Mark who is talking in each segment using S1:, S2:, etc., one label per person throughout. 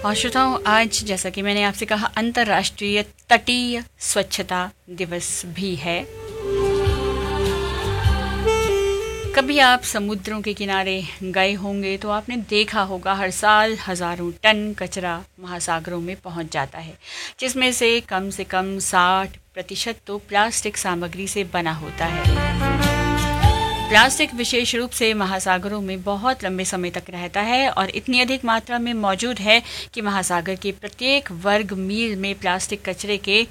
S1: और श्रोताओं, आज जैसा कि मैंने आपसे कहा, अंतर्राष्ट्रीय तटीय स्वच्छता दिवस भी है। कभी आप समुद्रों के किनारे गए होंगे तो आपने देखा होगा हर साल हजारों टन कचरा महासागरों में पहुंच जाता है, जिसमें से कम 60% तो प्लास्टिक सामग्री से बना होता है। प्लास्टिक विशेष रूप से महासागरों में बहुत लंबे समय तक रहता है और इतनी अधिक मात्रा में मौजूद है कि महासागर के प्रत्येक वर्ग मील में प्लास्टिक कचरे के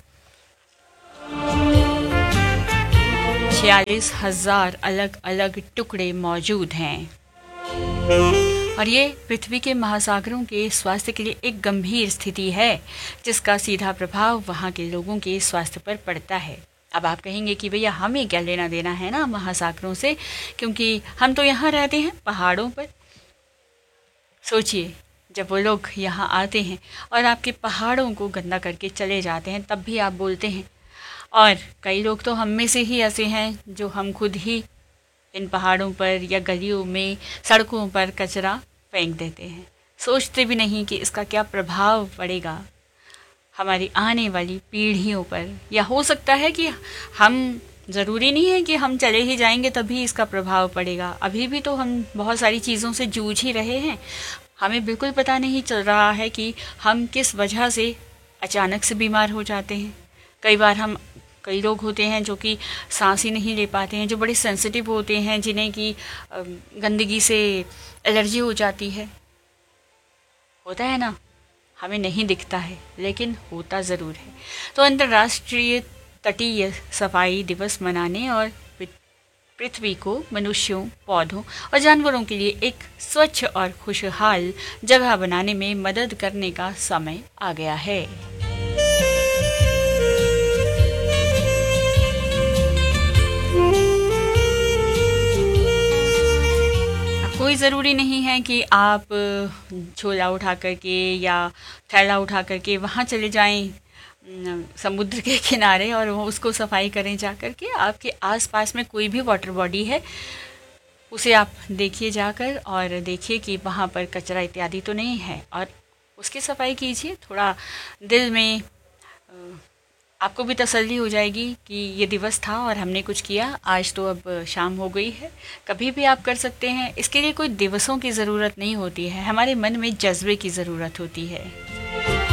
S1: 46,000 अलग अलग टुकड़े मौजूद हैं। और ये पृथ्वी के महासागरों के स्वास्थ्य के लिए एक गंभीर स्थिति है, जिसका सीधा प्रभाव वहाँ के लोगों के स्वास्थ्य पर पड़ता है। अब आप कहेंगे कि भैया हमें क्या लेना देना है ना महासागरों से, क्योंकि हम तो यहाँ रहते हैं पहाड़ों पर। सोचिए, जब वो लोग यहाँ आते हैं और आपके पहाड़ों को गंदा करके चले जाते हैं, तब भी आप बोलते हैं। और कई लोग तो हम में से ही ऐसे हैं जो हम खुद ही इन पहाड़ों पर या गलियों में, सड़कों पर कचरा फेंक देते हैं, सोचते भी नहीं कि इसका क्या प्रभाव पड़ेगा हमारी आने वाली पीढ़ियों पर। या हो सकता है कि हम, ज़रूरी नहीं है कि हम चले ही जाएंगे तभी इसका प्रभाव पड़ेगा। अभी भी तो हम बहुत सारी चीज़ों से जूझ ही रहे हैं। हमें बिल्कुल पता नहीं चल रहा है कि हम किस वजह से अचानक से बीमार हो जाते हैं। कई लोग होते हैं जो कि सांस ही नहीं ले पाते हैं, जो बड़े सेंसिटिव होते हैं, जिन्हें कि गंदगी से एलर्जी हो जाती है। होता है ना, हमें नहीं दिखता है लेकिन होता ज़रूर है। तो अंतर्राष्ट्रीय तटीय सफाई दिवस मनाने और पृथ्वी को मनुष्यों, पौधों और जानवरों के लिए एक स्वच्छ और खुशहाल जगह बनाने में मदद करने का समय आ गया है। कोई ज़रूरी नहीं है कि आप झोला उठा करके या थैला उठा करके वहाँ चले जाएं समुद्र के किनारे और वो उसको सफाई करें। जा करके आपके आसपास में कोई भी वाटर बॉडी है, उसे आप देखिए जाकर, और देखिए कि वहाँ पर कचरा इत्यादि तो नहीं है, और उसकी सफाई कीजिए। थोड़ा दिल में आपको भी तसल्ली हो जाएगी कि ये दिवस था और हमने कुछ किया। आज तो अब शाम हो गई है, कभी भी आप कर सकते हैं। इसके लिए कोई दिवसों की ज़रूरत नहीं होती है, हमारे मन में जज्बे की ज़रूरत होती है।